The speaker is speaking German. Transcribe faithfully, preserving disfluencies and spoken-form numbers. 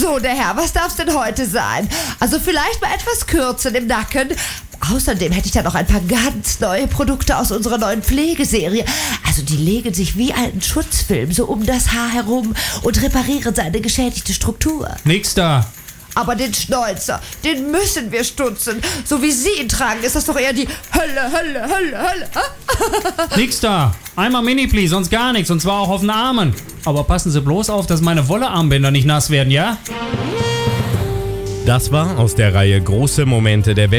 So, der Herr, was darf's denn heute sein? Also vielleicht mal etwas kürzer im Nacken. Außerdem hätte ich da noch ein paar ganz neue Produkte aus unserer neuen Pflegeserie. Also die legen sich wie einen Schutzfilm so um das Haar herum und reparieren seine geschädigte Struktur. Nix da. Aber den Schnäuzer, den müssen wir stutzen. So wie Sie ihn tragen, ist das doch eher die Hölle, Hölle, Hölle, Hölle. Nix da. Einmal Mini, please, sonst gar nichts. Und zwar auch auf den Armen. Aber passen Sie bloß auf, dass meine Wollearmbänder nicht nass werden, ja? Das war aus der Reihe Große Momente der Welt.